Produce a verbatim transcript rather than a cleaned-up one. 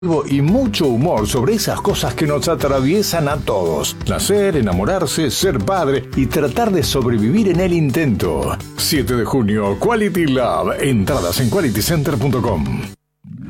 y mucho humor sobre esas cosas que nos atraviesan a todos. Nacer, enamorarse, ser padre y tratar de sobrevivir en el intento. siete de junio, Quality Love. Entradas en quality center punto com.